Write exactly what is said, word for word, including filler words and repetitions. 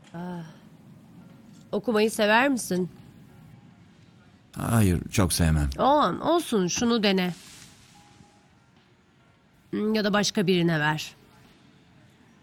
Okumayı sever misin? Hayır, çok sevmem. O, olsun, şunu dene. Hmm, Ya da başka birine ver.